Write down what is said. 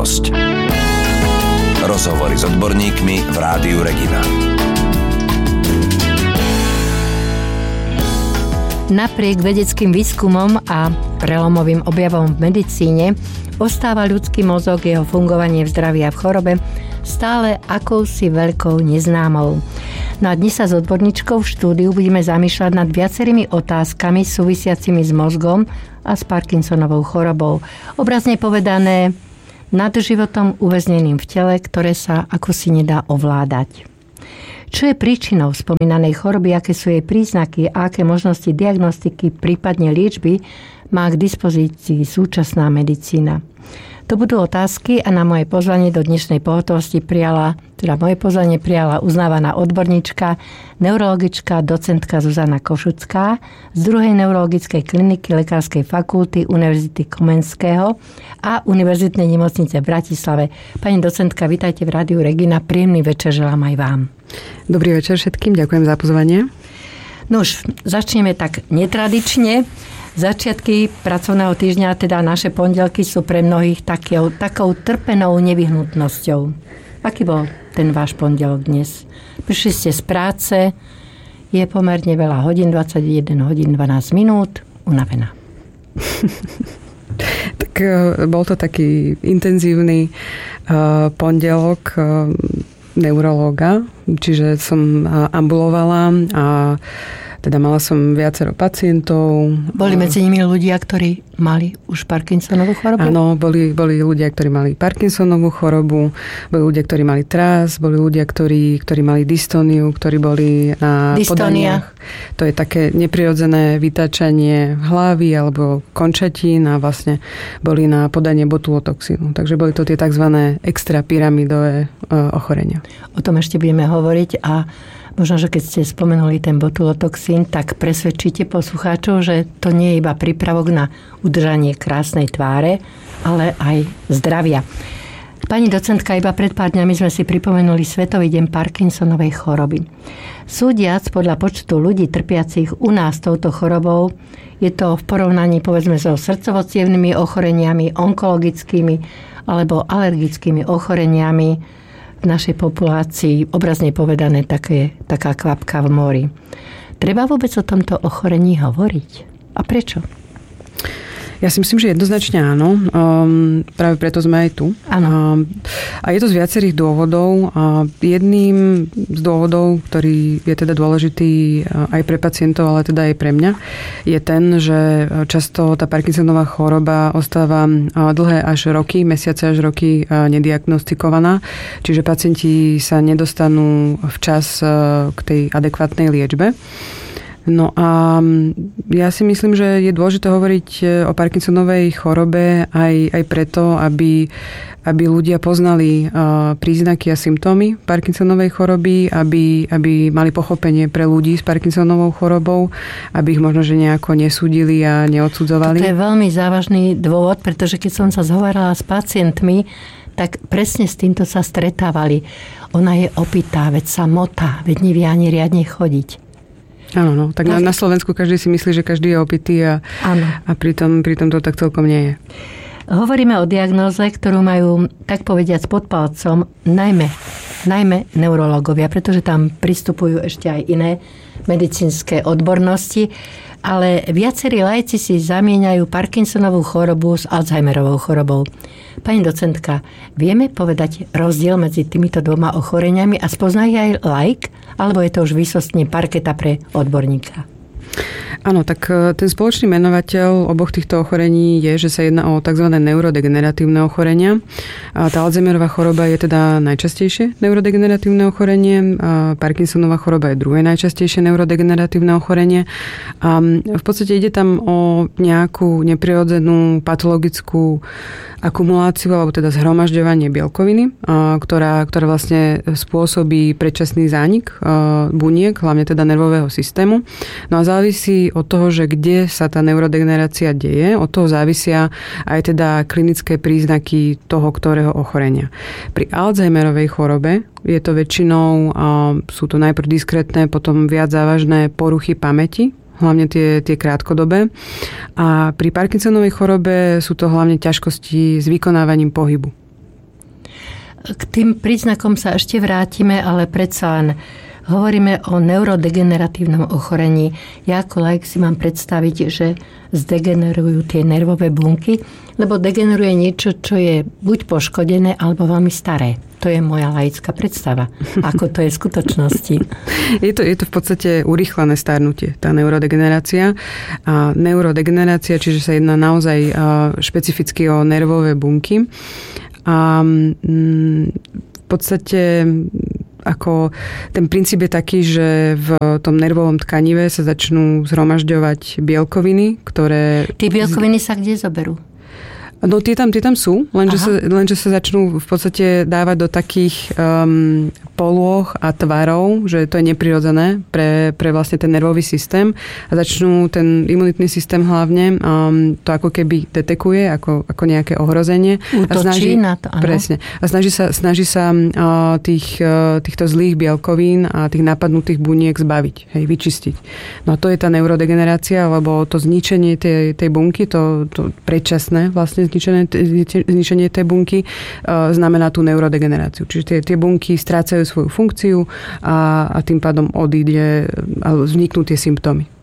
Verejnosť. Rozhovory s odborníkmi v Rádiu Regina. Napriek vedeckým výskumom a prelomovým objavom v medicíne ostáva ľudský mozog, jeho fungovanie v zdraví a v chorobe stále akousi veľkou neznámou. No a dnes sa s odborníčkou v štúdiu budeme zamýšľať nad viacerými otázkami súvisiacimi s mozgom a s Parkinsonovou chorobou. Obrazne povedané, nad životom uväzneným v tele, ktoré sa akosi nedá ovládať. Čo je príčinou spomínanej choroby, aké sú jej príznaky a aké možnosti diagnostiky, prípadne liečby má k dispozícii súčasná medicína? To budú otázky a na moje pozvanie do dnešnej pohotovosti prijala uznávaná odborníčka, neurologička, docentka Zuzana Košucká z 2. neurologickej kliniky Lekárskej fakulty Univerzity Komenského a Univerzitnej nemocnice v Bratislave. Pani docentka, vítajte v Rádiu Regina. Príjemný večer želám aj vám. Dobrý večer všetkým, ďakujem za pozvanie. No už začneme tak netradične. Začiatky pracovného týždňa, teda naše pondelky, sú pre mnohých takou trpenou nevyhnutnosťou. Aký bol ten váš pondelok dnes? Prišli ste z práce, je pomerne veľa hodín, 21 hodín 12 minút, unavená. Tak bol to taký intenzívny pondelok neurológa, čiže som ambulovala a teda mala som viacero pacientov. Boli medzi nimi ľudia, ktorí mali už Parkinsonovú chorobu? Áno, boli ľudia, ktorí mali Parkinsonovú chorobu, boli ľudia, ktorí mali TRAS, boli ľudia, ktorí mali dystóniu, ktorí boli na podaniach. To je také neprirodzené vytáčanie hlavy alebo končatín a vlastne boli na podanie botulotoxínu. Takže boli to tie tzv. Extrapyramidové ochorenia. O tom ešte budeme hovoriť a možno, že keď ste spomenuli ten botulotoxín, tak presvedčíte poslucháčov, že to nie je iba prípravok na udržanie krásnej tváre, ale aj zdravia. Pani docentka, iba pred pár dňami sme si pripomenuli Svetový deň Parkinsonovej choroby. Súdiac podľa počtu ľudí trpiacich u nás touto chorobou, je to v porovnaní povedzme so srdcovo-cievnymi ochoreniami, onkologickými alebo alergickými ochoreniami v našej populácii, obrazne povedané, taká kvapka v mori. Treba vôbec o tomto ochorení hovoriť? A prečo? Ja si myslím, že jednoznačne áno. Práve preto sme aj tu. Áno. A je to z viacerých dôvodov. Jedným z dôvodov, ktorý je teda dôležitý aj pre pacientov, ale teda aj pre mňa, je ten, že často tá Parkinsonová choroba ostáva dlhé až roky, mesiace až roky nediagnostikovaná. Čiže pacienti sa nedostanú včas k tej adekvátnej liečbe. No a ja si myslím, že je dôležité hovoriť o Parkinsonovej chorobe aj preto, aby ľudia poznali príznaky a symptómy Parkinsonovej choroby, aby mali pochopenie pre ľudí s Parkinsonovou chorobou, aby ich možno že nejako nesúdili a neodsudzovali. To je veľmi závažný dôvod, pretože keď som sa zhovárala s pacientmi, tak presne s týmto sa stretávali. Ona je opitá, veď sa motá, veď nevie ani riadne chodiť. Áno, tak na Slovensku každý si myslí, že každý je opitý a pritom to tak celkom nie je. Hovoríme o diagnóze, ktorú majú, tak povediac, pod palcom najmä neurológovia, pretože tam pristupujú ešte aj iné medicínske odbornosti, ale viacerí laici si zamieňajú Parkinsonovú chorobu s Alzheimerovou chorobou. Pani docentka, vieme povedať rozdiel medzi týmito dvoma ochoreniami a spozná ich aj laik, alebo je to už výsostne parketa pre odborníka? Áno, tak ten spoločný menovateľ oboch týchto ochorení je, že sa jedná o tzv. Neurodegeneratívne ochorenia. A tá Alzheimerová choroba je teda najčastejšie neurodegeneratívne ochorenie. A Parkinsonová choroba je druhé najčastejšie neurodegeneratívne ochorenie. A v podstate ide tam o nejakú neprirodzenú patologickú akumuláciu, alebo teda zhromažďovanie bielkoviny, ktorá vlastne spôsobí predčasný zánik buniek, hlavne teda nervového systému. No a závisí od toho, že kde sa tá neurodegenerácia deje, od toho závisia aj teda klinické príznaky toho, ktorého ochorenia. Pri Alzheimerovej chorobe je to väčšinou, sú to najprv diskrétne, potom viac závažné poruchy pamäti, hlavne tie krátkodobé. A pri Parkinsonovej chorobe sú to hlavne ťažkosti s vykonávaním pohybu. K tým príznakom sa ešte vrátime, ale predsa len hovoríme o neurodegeneratívnom ochorení. Ja ako laik si mám predstaviť, že zdegenerujú tie nervové bunky, lebo degeneruje niečo, čo je buď poškodené, alebo veľmi staré. To je moja laická predstava. Ako to je v skutočnosti? Je to v podstate urýchlené starnutie, tá neurodegenerácia. A neurodegenerácia, čiže sa jedná naozaj špecificky o nervové bunky. A v podstate ako ten princíp je taký, že v tom nervovom tkanive sa začnú zhromažďovať bielkoviny, ktoré... Tie bielkoviny sa kde zoberú? No tie tam sú, lenže sa začnú v podstate dávať do takých polôch a tvarov, že to je neprirodzené pre vlastne ten nervový systém a začnú ten imunitný systém hlavne to ako keby detekuje ako nejaké ohrozenie. Útočí na to, áno. Presne. A snaží sa týchto zlých bielkovín a tých napadnutých buniek zbaviť, vyčistiť. No a to je tá neurodegenerácia, lebo to zničenie tej bunky, to predčasné vlastne zničenie tej bunky znamená tú neurodegeneráciu. Čiže tie bunky strácajú svoju funkciu a tým pádom vzniknú tie symptómy.